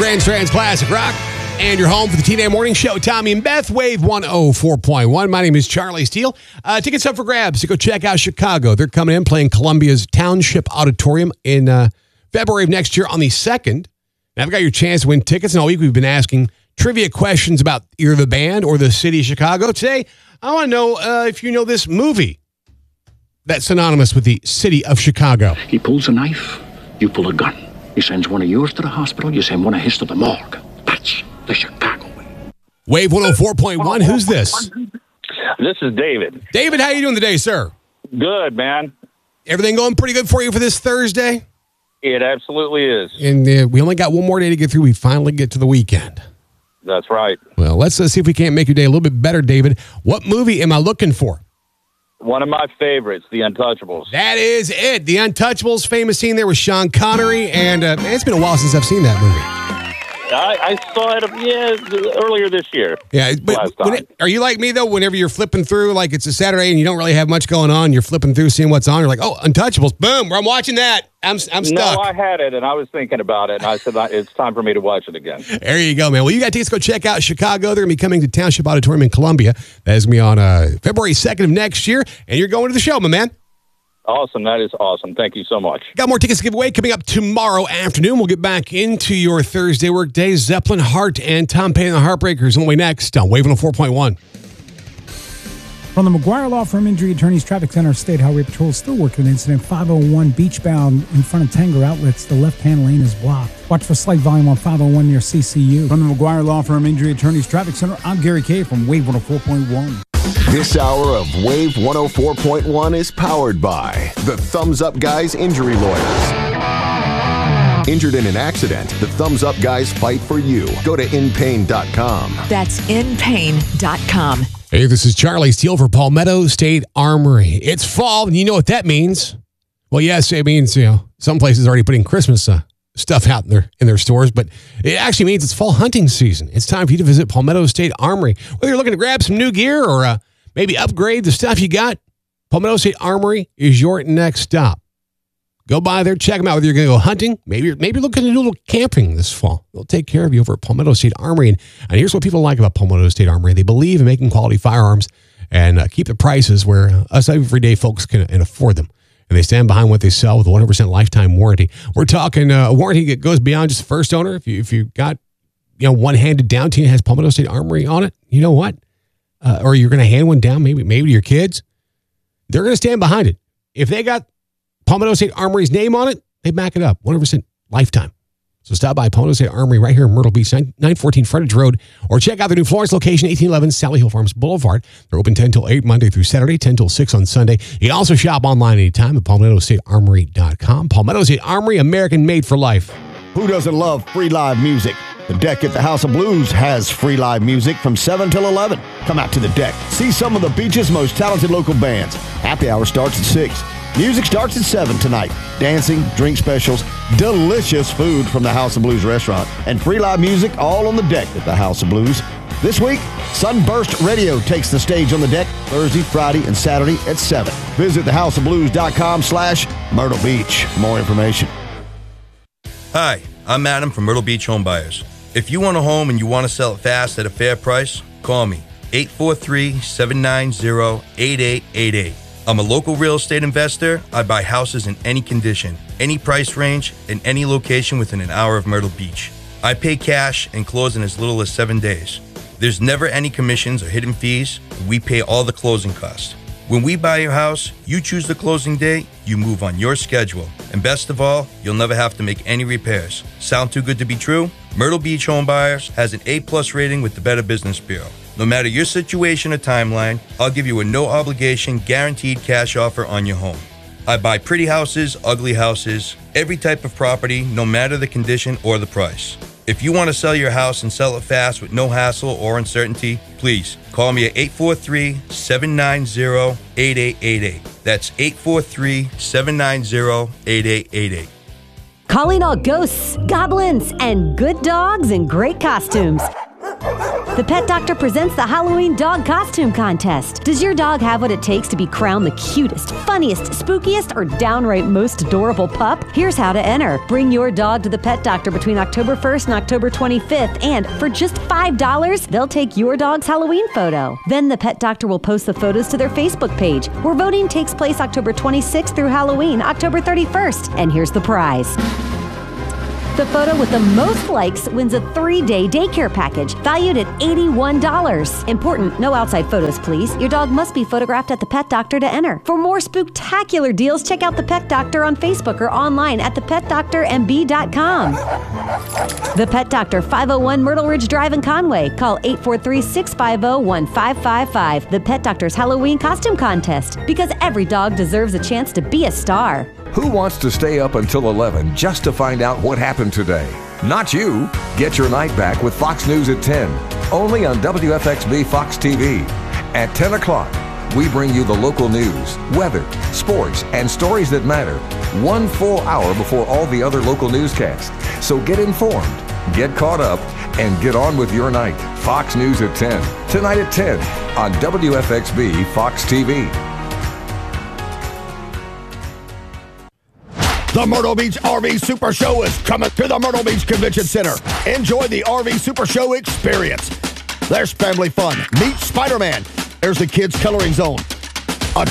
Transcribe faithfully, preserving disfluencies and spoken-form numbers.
Grand Strand's Classic Rock. And you're home for the T N A Morning Show. Tommy and Beth, Wave one oh four point one. My name is Charlie Steele. Uh, tickets up for grabs to go check out Chicago. They're coming in playing Columbia's Township Auditorium in uh, February of next year on the second. Now, I've got your chance to win tickets. And all week we've been asking trivia questions about either the band or the city of Chicago. Today, I want to know uh, if you know this movie that's synonymous with the city of Chicago. He pulls a knife, you pull a gun. He sends one of yours to the hospital, you send one of his to the morgue. That's the Chicago way. Wave one oh four point one, who's this? This is David. David, how you doing today, sir? Good, man. Everything going pretty good for you for this Thursday? It absolutely is. And uh, we only got one more day to get through. We finally get to the weekend. That's right. Well, let's uh, see if we can't make your day a little bit better, David. What movie am I looking for? One of my favorites, The Untouchables. That is it. The Untouchables, famous scene there with Sean Connery. And uh, man, it's been a while since I've seen that movie. I, I saw it, yeah, earlier this year. Yeah, but when it, are you like me, though, whenever you're flipping through, like it's a Saturday and you don't really have much going on, you're flipping through, seeing what's on, you're like, oh, Untouchables, boom, I'm watching that. I'm I'm stuck. No, I had it, and I was thinking about it, and I said, it's time for me to watch it again. There you go, man. Well, you got tickets to go check out Chicago. They're going to be coming to Township Auditorium in Columbia. That is going to be on uh, February second of next year, and you're going to the show, my man. Awesome. That is awesome. Thank you so much. Got more tickets to give away coming up tomorrow afternoon. We'll get back into your Thursday work day. Zeppelin, Hart, and Tom Petty and the Heartbreakers on the way next on Wave one oh four point one. From the McGuire Law Firm Injury Attorneys Traffic Center, State Highway Patrol is still working an incident. five oh one beachbound in front of Tanger Outlets. The left-hand lane is blocked. Watch for slight volume on five oh one near C C U. From the McGuire Law Firm Injury Attorneys Traffic Center, I'm Gary Kay from Wave one oh four point one. This hour of Wave one oh four point one is powered by the Thumbs Up Guys Injury Lawyers. Injured in an accident, the Thumbs Up Guys fight for you. Go to in pain dot com. That's in pain dot com. Hey, this is Charlie Steele for Palmetto State Armory. It's fall, and you know what that means. Well, yes, it means, you know, some places are already putting Christmas uh, stuff out in their, in their stores, but it actually means it's fall hunting season. It's time for you to visit Palmetto State Armory. Whether you're looking to grab some new gear or uh, maybe upgrade the stuff you got, Palmetto State Armory is your next stop. Go by there, check them out. Whether you're going to go hunting, maybe maybe looking to do a little camping this fall. They'll take care of you over at Palmetto State Armory. And, and here's what people like about Palmetto State Armory. They believe in making quality firearms and uh, keep the prices where us everyday folks can and afford them. And they stand behind what they sell with a one hundred percent lifetime warranty. We're talking uh, a warranty that goes beyond just the first owner. If you if you got you know one-handed down to you, has Palmetto State Armory on it, you know what? Uh, or you're going to hand one down, maybe maybe to your kids. They're going to stand behind it. If they got Palmetto State Armory's name on it, they back it up. one hundred percent lifetime. So stop by Palmetto State Armory right here in Myrtle Beach, nine fourteen Frontage Road, or check out their new Florence location, eighteen eleven Sally Hill Farms Boulevard. They're open ten till eight Monday through Saturday, ten till six on Sunday. You can also shop online anytime at palmetto state armory dot com. Palmetto State Armory, American made for life. Who doesn't love free live music? The Deck at the House of Blues has free live music from seven till eleven. Come out to the Deck. See some of the beach's most talented local bands. Happy hour starts at six. Music starts at seven tonight. Dancing, drink specials, delicious food from the House of Blues restaurant, and free live music all on the Deck at the House of Blues. This week, Sunburst Radio takes the stage on the Deck Thursday, Friday, and Saturday at seven. Visit the house of blues dot com slash Myrtle Beach for more information. Hi, I'm Adam from Myrtle Beach Home Buyers. If you want a home and you want to sell it fast at a fair price, call me, eight four three, seven nine zero, eight eight eight eight. I'm a local real estate investor. I buy houses in any condition, any price range, in any location within an hour of Myrtle Beach. I pay cash and close in as little as seven days. There's never any commissions or hidden fees. We pay all the closing costs. When we buy your house, you choose the closing date, you move on your schedule. And best of all, you'll never have to make any repairs. Sound too good to be true? Myrtle Beach Home Buyers has an A plus rating with the Better Business Bureau. No matter your situation or timeline, I'll give you a no-obligation, guaranteed cash offer on your home. I buy pretty houses, ugly houses, every type of property, no matter the condition or the price. If you want to sell your house and sell it fast with no hassle or uncertainty, please call me at eight four three, seven nine zero, eight eight eight eight. That's eight four three, seven nine zero, eight eight eight eight. Calling all ghosts, goblins, and good dogs in great costumes. The Pet Doctor presents the Halloween Dog Costume Contest. Does your dog have what it takes to be crowned the cutest, funniest, spookiest, or downright most adorable pup? Here's how to enter. Bring your dog to the Pet Doctor between October first and October twenty-fifth, and for just five dollars, they'll take your dog's Halloween photo. Then the Pet Doctor will post the photos to their Facebook page, where voting takes place October twenty-sixth through Halloween, October thirty-first. And here's the prize. The photo with the most likes wins a three-day daycare package valued at eighty-one dollars. Important, no outside photos, please. Your dog must be photographed at the Pet Doctor to enter. For more spooktacular deals, check out the Pet Doctor on Facebook or online at the pet doctor m b dot com. The Pet Doctor, five oh one Myrtle Ridge Drive in Conway. Call eight four three, six five zero, one five five five. The Pet Doctor's Halloween Costume Contest, because every dog deserves a chance to be a star. Who wants to stay up until eleven just to find out what happened today? Not you. Get your night back with Fox News at ten, only on W F X B Fox T V. At ten o'clock, we bring you the local news, weather, sports, and stories that matter, one full hour before all the other local newscasts. So get informed, get caught up, and get on with your night. Fox News at ten, tonight at ten on W F X B Fox T V. The Myrtle Beach R V Super Show is coming to the Myrtle Beach Convention Center. Enjoy the R V Super Show experience. There's family fun. Meet Spider-Man. There's the kids' coloring zone.